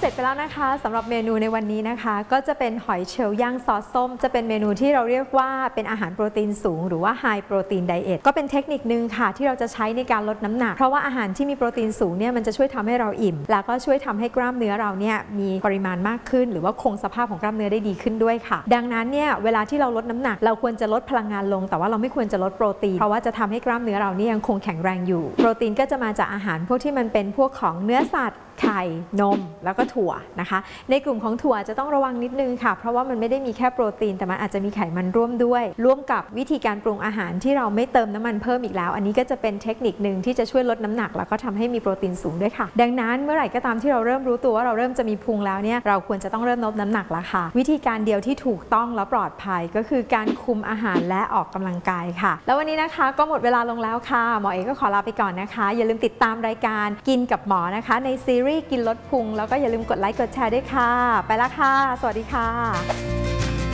เสร็จไปแล้วนะคะสำหรับเมนูในวันนี้นะคะก็จะเป็นหอยเชลล์ย่างซอสส้มจะเป็นเมนูที่เราเรียกว่าเป็นอาหารโปรตีนสูงหรือว่าไฮโปรตีนไดเอทก็เป็นเทคนิคนึงค่ะที่เราจะใช้ในการลดน้ำหนักเพราะว่าอาหารที่มีโปรตีนสูงเนี่ยมันจะช่วยทำให้เราอิ่มแล้วก็ช่วยทำให้กล้ามเนื้อเราเนี่ยมีปริมาณมากขึ้นหรือว่าคงสภาพของกล้ามเนื้อได้ดีขึ้นด้วยค่ะดังนั้นเนี่ยเวลาที่เราลดน้ำหนักเราควรจะลดพลังงานลงแต่ว่าเราไม่ควรจะลดโปรตีนเพราะว่าจะทำให้กล้ามเนื้อเราเนี่ยยังคงแข็งแรงอยู่โปรตีนก็จะมาจากอาหารพวกที่มันเป็นพวกของเนื้อสัตว์ไข่นมแล้วก็ถั่วนะคะในกลุ่มของถั่วจะต้องระวังนิดนึงค่ะเพราะว่ามันไม่ได้มีแค่โปรตีนแต่มันอาจจะมีไขมันร่วมด้วยร่วมกับวิธีการปรุงอาหารที่เราไม่เติมน้ำมันเพิ่มอีกแล้วอันนี้ก็จะเป็นเทคนิคนึงที่จะช่วยลดน้ำหนักแล้วก็ทำให้มีโปรตีนสูงด้วยค่ะดังนั้นเมื่อไหร่ก็ตามที่เราเริ่มรู้ตัวว่าเราเริ่มจะมีพุงแล้วเนี่ยเราควรจะต้องเริ่มลดน้ำหนักแล้วค่ะวิธีการเดียวที่ถูกต้องและปลอดภัยก็คือการคุมอาหารและออกกำลังกายค่ะแล้ววันนี้นะคะก็หมดเวลาลงแล้วค่ะหมอเอกก็ขอลาไปก่อนนะคะอย่าลืมติดตามรายการกินกับหมอนะคะในซีรีส์กินลดพุงแล้วก็อย่าลืมกดไลค์กดแชร์ด้วยค่ะไปแล้วค่ะสวัสดีค่ะ